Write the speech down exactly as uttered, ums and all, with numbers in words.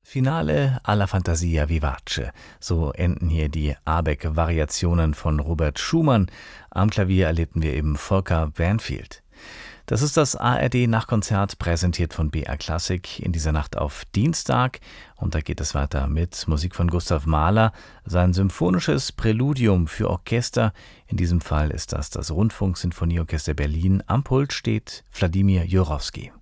Finale alla Fantasia vivace. So enden hier die Abeck-Variationen von Robert Schumann. Am Klavier erlebten wir eben Volker Banfield. Das ist das A R D-Nachtkonzert, präsentiert von B R Klassik in dieser Nacht auf Dienstag. Und da geht es weiter mit Musik von Gustav Mahler, sein symphonisches Präludium für Orchester. In diesem Fall ist das das Rundfunksinfonieorchester Berlin. Am Pult steht Wladimir Jurowski.